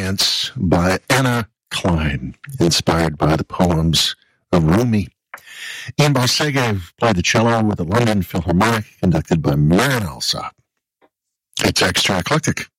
Romance by Anna Klein, inspired by the poems of Rumi. Ian Barsegev played the cello with the London Philharmonic, conducted by Marin Alsop. It's Extra Eclectic